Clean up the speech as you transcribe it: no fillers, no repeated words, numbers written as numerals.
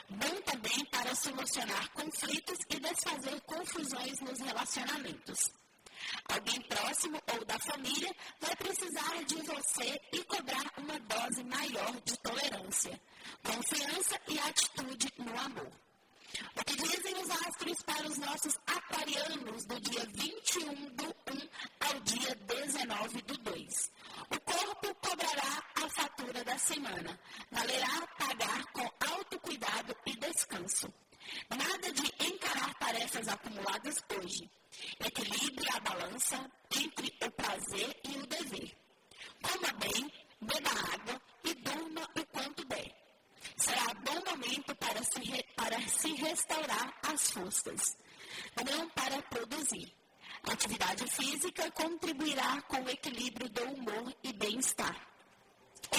Bom também para solucionar conflitos e desfazer confusões nos relacionamentos. Alguém próximo ou da família vai precisar de você e cobrar uma dose maior de tolerância, confiança e atitude no amor. O que dizem os astros para os nossos aquarianos do dia 21/1 ao dia 19/2? O corpo cobrará a fatura da semana. Valerá pagar com autocuidado e descanso. Nada de encarar tarefas acumuladas hoje. Equilibre a balança entre o prazer e o dever. Coma bem, beba água e durma o quanto der. Será bom momento para se restaurar as forças, não para produzir. A atividade física contribuirá com o equilíbrio do humor e bem-estar.